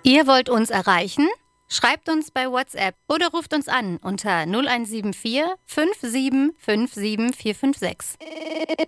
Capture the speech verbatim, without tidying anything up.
Ihr wollt uns erreichen? Schreibt uns bei WhatsApp oder ruft uns an unter null eins sieben vier fünf sieben fünf sieben vier fünf sechs.